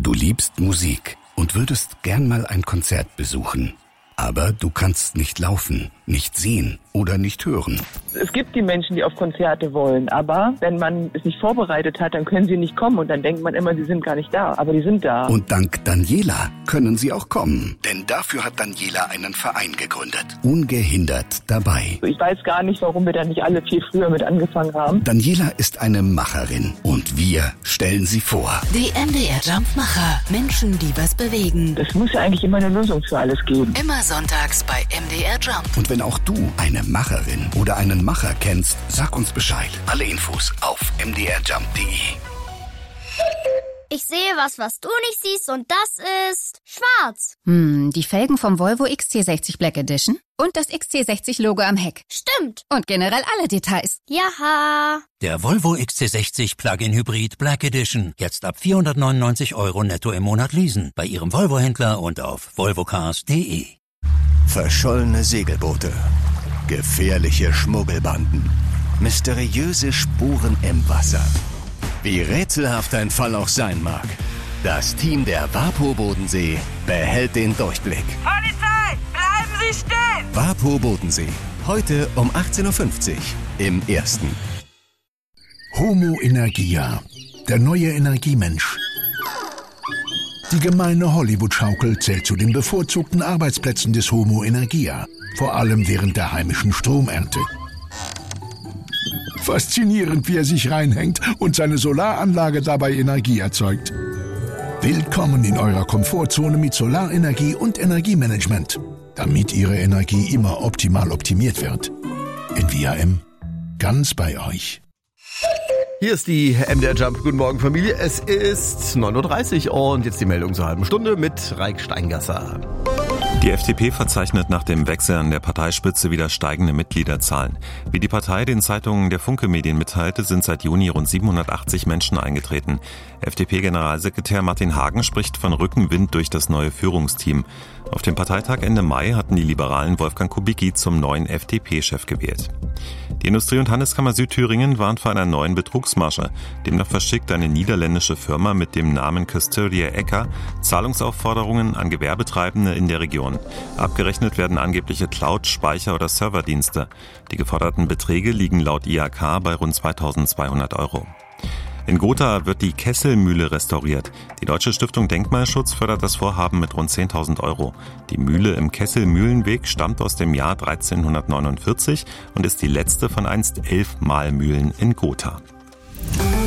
Du liebst Musik und würdest gern mal ein Konzert besuchen. Aber du kannst nicht laufen, nicht sehen oder nicht hören. Es gibt die Menschen, die auf Konzerte wollen, aber wenn man es nicht vorbereitet hat, dann können sie nicht kommen und dann denkt man immer, sie sind gar nicht da, aber die sind da. Und dank Daniela können sie auch kommen, denn dafür hat Daniela einen Verein gegründet. Ungehindert dabei. Ich weiß gar nicht, warum wir da nicht alle viel früher mit angefangen haben. Daniela ist eine Macherin und wir stellen sie vor. Die MDR Jump-Macher. Menschen, die was bewegen. Es muss ja eigentlich immer eine Lösung für alles geben. Immer sonntags bei MDR Jump. Und wenn auch du eine Macherin oder einen Macher kennst, sag uns Bescheid. Alle Infos auf mdrjump.de. Ich sehe was du nicht siehst und das ist schwarz. Die Felgen vom Volvo XC60 Black Edition und das XC60-Logo am Heck. Stimmt. Und generell alle Details. Jaha. Der Volvo XC60 Plug-in Hybrid Black Edition. Jetzt ab 499 € netto im Monat leasen. Bei Ihrem Volvo-Händler und auf volvocars.de. Verschollene Segelboote, gefährliche Schmuggelbanden, mysteriöse Spuren im Wasser. Wie rätselhaft ein Fall auch sein mag, das Team der WaPo Bodensee behält den Durchblick. Polizei, bleiben Sie stehen! WaPo Bodensee, heute um 18:50 Uhr im Ersten. Homo Energia, der neue Energiemensch. Die gemeine Hollywood-Schaukel zählt zu den bevorzugten Arbeitsplätzen des Homo Energia, vor allem während der heimischen Stromernte. Faszinierend, wie er sich reinhängt und seine Solaranlage dabei Energie erzeugt. Willkommen in eurer Komfortzone mit Solarenergie und Energiemanagement, damit Ihre Energie immer optimal optimiert wird. NVIM, ganz bei euch. Hier ist die MDR Jump. Guten Morgen, Familie. Es ist 9:30 Uhr und jetzt die Meldung zur halben Stunde mit Raik Steingasser. Die FDP verzeichnet nach dem Wechsel an der Parteispitze wieder steigende Mitgliederzahlen. Wie die Partei den Zeitungen der Funke Medien mitteilte, sind seit Juni rund 780 Menschen eingetreten. FDP-Generalsekretär Martin Hagen spricht von Rückenwind durch das neue Führungsteam. Auf dem Parteitag Ende Mai hatten die Liberalen Wolfgang Kubicki zum neuen FDP-Chef gewählt. Die Industrie- und Handelskammer Südthüringen warnt vor einer neuen Betrugsmasche. Demnach verschickt eine niederländische Firma mit dem Namen Custodia Ecker Zahlungsaufforderungen an Gewerbetreibende in der Region. Abgerechnet werden angebliche Cloud-, Speicher- oder Serverdienste. Die geforderten Beträge liegen laut IHK bei rund 2.200 €. In Gotha wird die Kesselmühle restauriert. Die Deutsche Stiftung Denkmalschutz fördert das Vorhaben mit rund 10.000 €. Die Mühle im Kesselmühlenweg stammt aus dem Jahr 1349 und ist die letzte von einst 11 Mahlmühlen in Gotha.